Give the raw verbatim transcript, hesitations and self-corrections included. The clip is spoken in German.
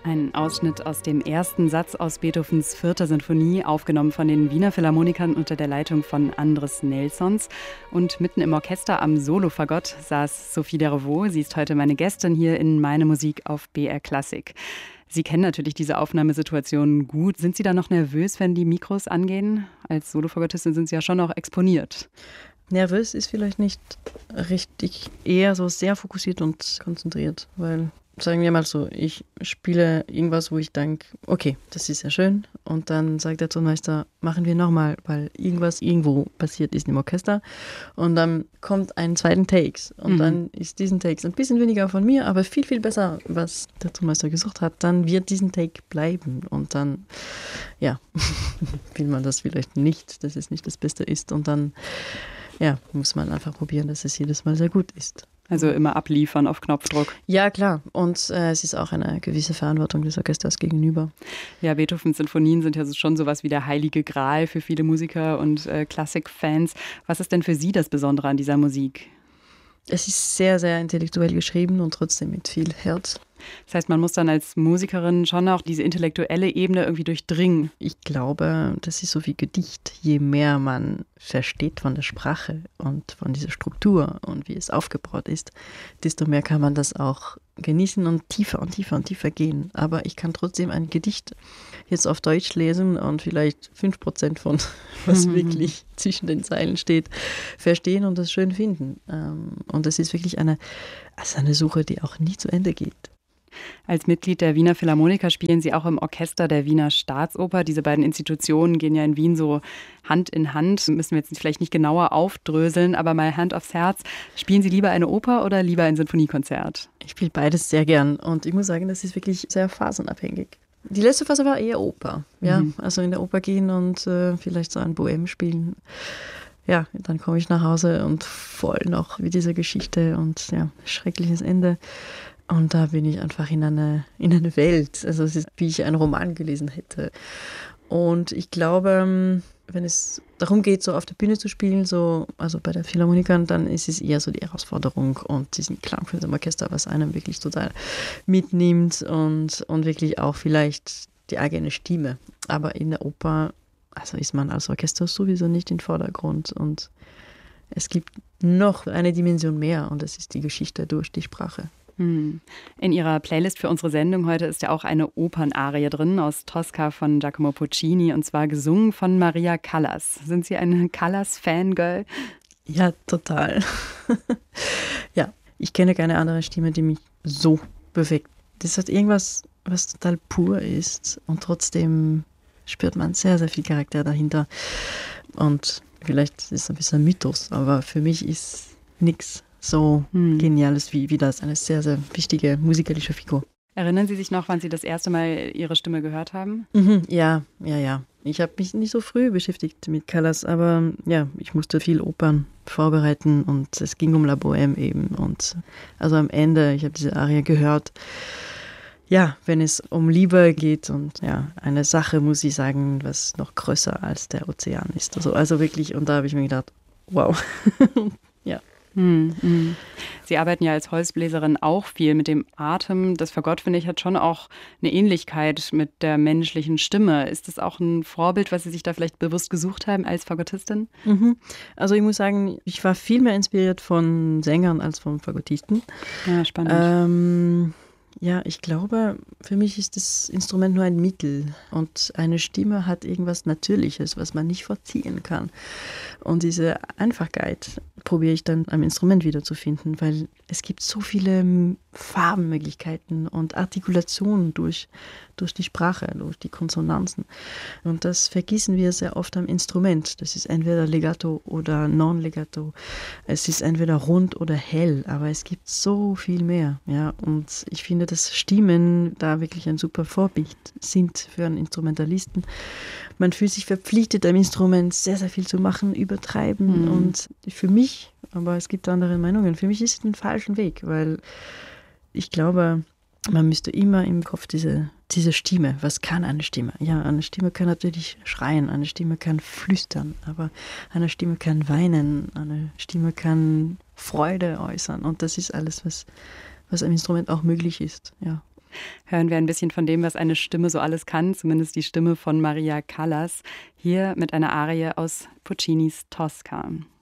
Ein Ausschnitt aus dem ersten Satz aus Beethovens vierter Sinfonie, aufgenommen von den Wiener Philharmonikern unter der Leitung von Andres Nelsons. Und mitten im Orchester am Solofagott saß Sophie Dervaux. Sie ist heute meine Gästin hier in Meine Musik auf B R Klassik. Sie kennen natürlich diese Aufnahmesituation gut. Sind Sie da noch nervös, wenn die Mikros angehen? Als Solofagottistin sind Sie ja schon auch exponiert. Nervös ist vielleicht nicht richtig, eher so sehr fokussiert und konzentriert, weil, sagen wir mal so, ich spiele irgendwas, wo ich denke, okay, das ist ja schön, und dann sagt der Tonmeister, machen wir nochmal, weil irgendwas irgendwo passiert ist im Orchester, und dann kommt ein zweiten Takes und mhm. dann ist diesen Takes ein bisschen weniger von mir, aber viel, viel besser, was der Tonmeister gesucht hat, dann wird diesen Take bleiben, und dann, ja, will man das vielleicht nicht, dass es nicht das Beste ist, und dann ja, muss man einfach probieren, dass es jedes Mal sehr gut ist. Also immer abliefern auf Knopfdruck. Ja, klar. Und äh, es ist auch eine gewisse Verantwortung des Orchesters gegenüber. Ja, Beethovens Sinfonien sind ja schon sowas wie der heilige Gral für viele Musiker und äh, Klassikfans. Was ist denn für Sie das Besondere an dieser Musik? Es ist sehr, sehr intellektuell geschrieben und trotzdem mit viel Herz. Das heißt, man muss dann als Musikerin schon auch diese intellektuelle Ebene irgendwie durchdringen. Ich glaube, das ist so wie Gedicht. Je mehr man versteht von der Sprache und von dieser Struktur und wie es aufgebaut ist, desto mehr kann man das auch genießen und tiefer und tiefer und tiefer gehen. Aber ich kann trotzdem ein Gedicht jetzt auf Deutsch lesen und vielleicht fünf Prozent von, was mhm. wirklich zwischen den Zeilen steht, verstehen und das schön finden. Und das ist wirklich eine, also eine Suche, die auch nie zu Ende geht. Als Mitglied der Wiener Philharmoniker spielen Sie auch im Orchester der Wiener Staatsoper. Diese beiden Institutionen gehen ja in Wien so Hand in Hand. Müssen wir jetzt vielleicht nicht genauer aufdröseln, aber mal Hand aufs Herz. Spielen Sie lieber eine Oper oder lieber ein Sinfoniekonzert? Ich spiele beides sehr gern und ich muss sagen, das ist wirklich sehr phasenabhängig. Die letzte Phase war eher Oper. Ja? Mhm. Also in der Oper gehen und äh, vielleicht so ein Bohème spielen. Ja, dann komme ich nach Hause und voll noch wie diese Geschichte und ja, schreckliches Ende. Und da bin ich einfach in eine, in eine Welt, also es ist, wie ich einen Roman gelesen hätte. Und ich glaube, wenn es darum geht, so auf der Bühne zu spielen, so, also bei der Philharmonikern, dann ist es eher so die Herausforderung und diesen Klang von dem Orchester, was einem wirklich total mitnimmt und, und wirklich auch vielleicht die eigene Stimme. Aber in der Oper, also ist man als Orchester sowieso nicht im Vordergrund und es gibt noch eine Dimension mehr und das ist die Geschichte durch die Sprache. In Ihrer Playlist für unsere Sendung heute ist ja auch eine Opernarie drin aus Tosca von Giacomo Puccini und zwar gesungen von Maria Callas. Sind Sie eine Callas-Fangirl? Ja, total. Ja, ich kenne keine andere Stimme, die mich so bewegt. Das hat irgendwas, was total pur ist und trotzdem spürt man sehr, sehr viel Charakter dahinter. Und vielleicht ist es ein bisschen ein Mythos, aber für mich ist nichts so hm. Geniales wie, wie das. Eine sehr, sehr wichtige musikalische Figur. Erinnern Sie sich noch, wann Sie das erste Mal Ihre Stimme gehört haben? Mhm, ja, ja, ja. Ich habe mich nicht so früh beschäftigt mit Callas, aber ja, ich musste viel Opern vorbereiten und es ging um La Bohème eben. Und also am Ende, ich habe diese Arie gehört. Ja, wenn es um Liebe geht und ja, eine Sache, muss ich sagen, was noch größer als der Ozean ist. Also, also wirklich, und da habe ich mir gedacht, wow, ja. Hm, hm. Sie arbeiten ja als Holzbläserin auch viel mit dem Atem. Das Fagott, finde ich, hat schon auch eine Ähnlichkeit mit der menschlichen Stimme. Ist das auch ein Vorbild, was Sie sich da vielleicht bewusst gesucht haben als Fagottistin? Mhm. Also ich muss sagen, ich war viel mehr inspiriert von Sängern als von Fagottisten. Ja, spannend. Ähm, ja, ich glaube, für mich ist das Instrument nur ein Mittel und eine Stimme hat irgendwas Natürliches, was man nicht verziehen kann. Und diese Einfachheit probiere ich dann am Instrument wiederzufinden, weil es gibt so viele Farbenmöglichkeiten und Artikulationen durch, durch die Sprache, durch die Konsonanzen. Und das vergessen wir sehr oft am Instrument. Das ist entweder Legato oder Non-Legato. Es ist entweder rund oder hell, aber es gibt so viel mehr. Ja? Und ich finde, dass Stimmen da wirklich ein super Vorbild sind für einen Instrumentalisten. Man fühlt sich verpflichtet, am Instrument sehr, sehr viel zu machen, übertreiben. Mhm. Und für mich, aber es gibt andere Meinungen, für mich ist es ein falscher Weg, weil ich glaube, man müsste immer im Kopf diese, diese Stimme, was kann eine Stimme? Ja, eine Stimme kann natürlich schreien, eine Stimme kann flüstern, aber eine Stimme kann weinen, eine Stimme kann Freude äußern und das ist alles, was, was am Instrument auch möglich ist, ja. Hören wir ein bisschen von dem, was eine Stimme so alles kann, zumindest die Stimme von Maria Callas, hier mit einer Arie aus Puccinis Tosca.